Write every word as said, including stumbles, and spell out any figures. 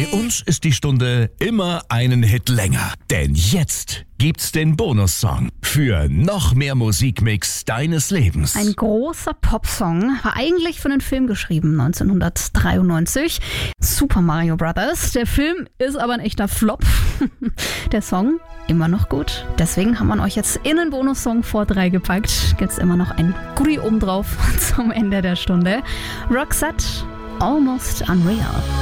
Bei uns ist die Stunde immer einen Hit länger. Denn jetzt gibt's den Bonussong für noch mehr Musikmix deines Lebens. Ein großer Popsong, war eigentlich für einen Film geschrieben, neunzehnhundertdreiundneunzig. Super Mario Brothers. Der Film ist aber ein echter Flop. Der Song immer noch gut. Deswegen haben wir euch jetzt in den Bonussong vor drei gepackt. Gibt's immer noch ein Goodie obendrauf zum Ende der Stunde. Roxette, Almost Unreal.